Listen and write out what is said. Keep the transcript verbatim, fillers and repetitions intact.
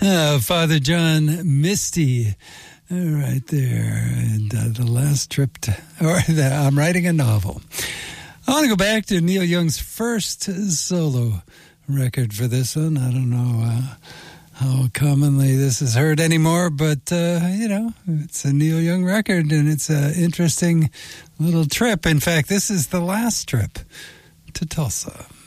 Uh, Father John Misty, uh, right there. And uh, the last trip to, or the, I'm writing a novel. I want to go back to Neil Young's first solo record for this one. I don't know uh, how commonly this is heard anymore, but, uh, you know, it's a Neil Young record, and it's an interesting little trip. In fact, this is the last trip to Tulsa.